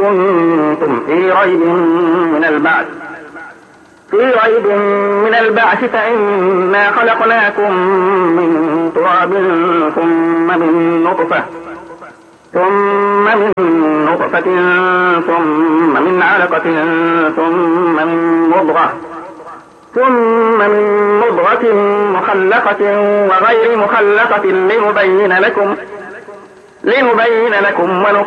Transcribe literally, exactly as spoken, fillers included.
كنتم في ريب من البعث في ريب من البعث فإنا خلقناكم من تراب ثم من نطفة ثم من نطفة ثم من علقة ثم من مضغة ثم من مضغة مخلقة وغير مخلقة لنبين لكم لنبين لكم